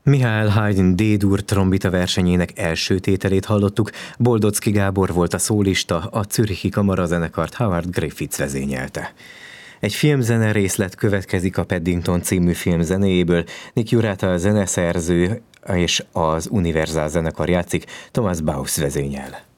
Mihály Haydn D-dur trombita versenyének első tételét hallottuk, Boldocki Gábor volt a szólista, a Zürichi Kamarazenekart Howard Griffiths vezényelte. Egy filmzene részlet következik a Paddington című film zenéjéből, Nick Jurata a zeneszerző és az Universal zenekar játszik, Thomas Bausz vezényel.